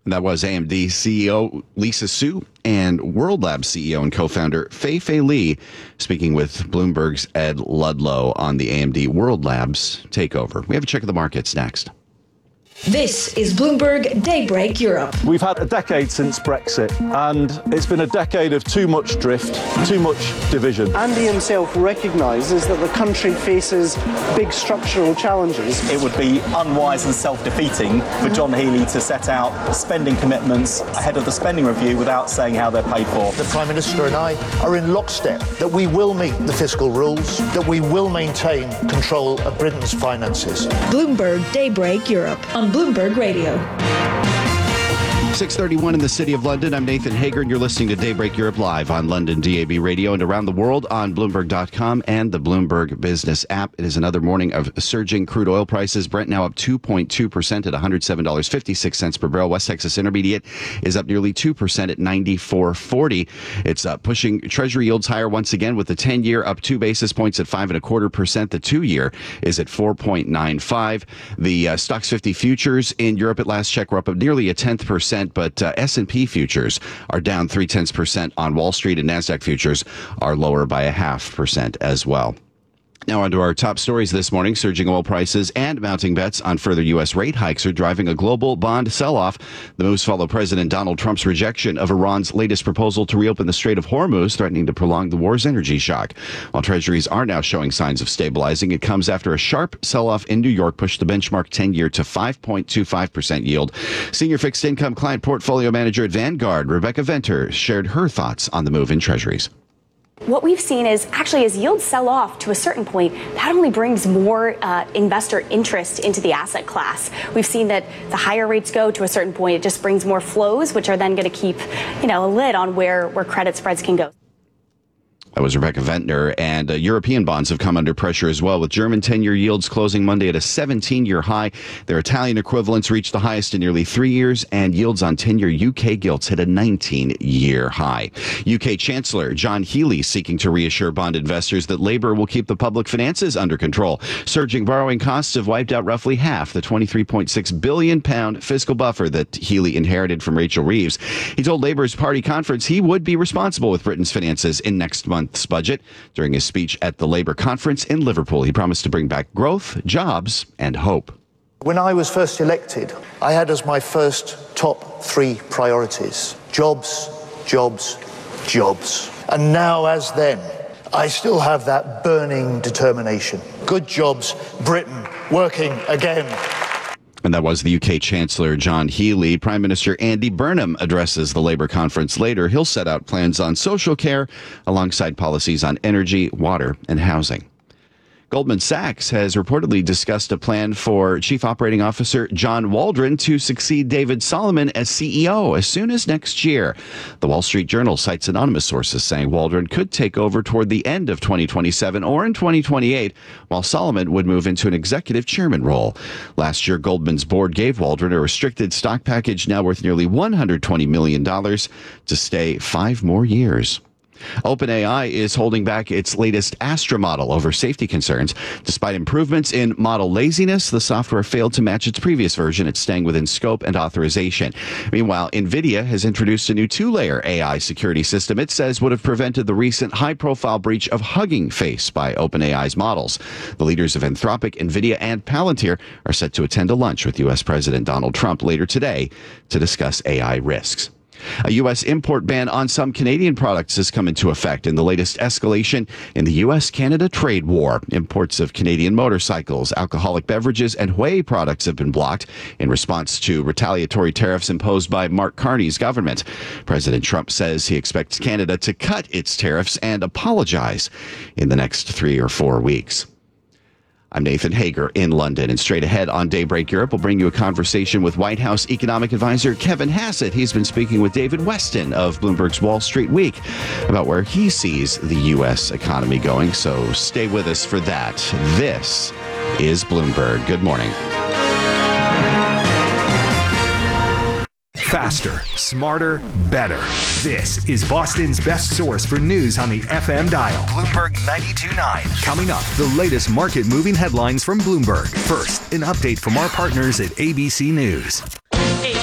That was AMD CEO Lisa Su and World Labs CEO and co-founder Fei-Fei Li speaking with Bloomberg's Ed Ludlow on the AMD World Labs takeover. We have a check of the markets next. This is Bloomberg Daybreak Europe. We've had a decade since Brexit, and it's been a decade of too much drift, too much division. Andy himself recognises that the country faces big structural challenges. It would be unwise and self-defeating for John Healey to set out spending commitments ahead of the spending review without saying how they're paid for. The Prime Minister and I are in lockstep that we will meet the fiscal rules, that we will maintain control of Britain's finances. Bloomberg Daybreak Europe on Bloomberg Radio. 6:31 in the city of London. I'm Nathan Hager, and you're listening to Daybreak Europe live on London DAB Radio and around the world on Bloomberg.com and the Bloomberg Business app. It is another morning of surging crude oil prices. Brent now up 2.2% at $107.56 per barrel. West Texas Intermediate is up nearly 2% at $94.40. It's pushing Treasury yields higher once again, with the 10-year up 2 basis points at 5.25%. The 2-year is at 4.95. The Stocks 50 futures in Europe at last check were up nearly 0.1%. But S&P futures are down 0.3% on Wall Street, and NASDAQ futures are lower by 0.5% as well. Now on to our top stories this morning. Surging oil prices and mounting bets on further U.S. rate hikes are driving a global bond sell-off. The moves follow President Donald Trump's rejection of Iran's latest proposal to reopen the Strait of Hormuz, threatening to prolong the war's energy shock. While treasuries are now showing signs of stabilizing, it comes after a sharp sell-off in New York pushed the benchmark 10-year to 5.25% yield. Senior fixed income client portfolio manager at Vanguard, Rebecca Venter, shared her thoughts on the move in treasuries. What we've seen is actually as yields sell off to a certain point, that only brings more investor interest into the asset class. We've seen that the higher rates go to a certain point, it just brings more flows, which are then going to keep, a lid on where credit spreads can go. That was Rebecca Ventner, and European bonds have come under pressure as well, with German 10-year yields closing Monday at a 17-year high. Their Italian equivalents reached the highest in nearly 3 years, and yields on 10-year UK gilts hit a 19-year high. UK Chancellor John Healey seeking to reassure bond investors that Labour will keep the public finances under control. Surging borrowing costs have wiped out roughly half the £23.6 billion fiscal buffer that Healey inherited from Rachel Reeves. He told Labour's party conference he would be responsible with Britain's finances in next month's budget. During his speech at the Labour conference in Liverpool, he promised to bring back growth, jobs, and hope. When I was first elected, I had as my first top 3 priorities: jobs, jobs, jobs. And now, as then, I still have that burning determination. Good jobs, Britain, working again. And that was the UK Chancellor John Healey. Prime Minister Andy Burnham addresses the Labour conference later. He'll set out plans on social care alongside policies on energy, water, and housing. Goldman Sachs has reportedly discussed a plan for Chief Operating Officer John Waldron to succeed David Solomon as CEO as soon as next year. The Wall Street Journal cites anonymous sources saying Waldron could take over toward the end of 2027 or in 2028, while Solomon would move into an executive chairman role. Last year, Goldman's board gave Waldron a restricted stock package now worth nearly $120 million to stay 5 more years. OpenAI is holding back its latest Astra model over safety concerns. Despite improvements in model laziness, the software failed to match its previous version. It's staying within scope and authorization. Meanwhile, NVIDIA has introduced a new 2-layer AI security system it says would have prevented the recent high-profile breach of Hugging Face by OpenAI's models. The leaders of Anthropic, NVIDIA, and Palantir are set to attend a lunch with U.S. President Donald Trump later today to discuss AI risks. A U.S. import ban on some Canadian products has come into effect in the latest escalation in the U.S.-Canada trade war. Imports of Canadian motorcycles, alcoholic beverages, and whey products have been blocked in response to retaliatory tariffs imposed by Mark Carney's government. President Trump says he expects Canada to cut its tariffs and apologize in the next 3 or 4 weeks. I'm Nathan Hager in London, and straight ahead on Daybreak Europe, we'll bring you a conversation with White House economic advisor Kevin Hassett. He's been speaking with David Weston of Bloomberg's Wall Street Week about where he sees the U.S. economy going, so stay with us for that. This is Bloomberg. Good morning. Faster, smarter, better. This is Boston's best source for news on the FM dial. Bloomberg 92.9. Coming up, the latest market-moving headlines from Bloomberg. First, an update from our partners at ABC News.